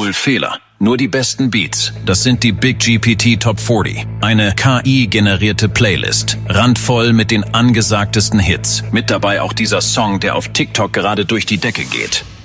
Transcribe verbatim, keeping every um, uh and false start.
Null Fehler, nur die besten Beats. Das sind die Big G P T Top vierzig. Eine K I-generierte Playlist. Randvoll mit den angesagtesten Hits. Mit dabei auch dieser Song, der auf TikTok gerade durch die Decke geht.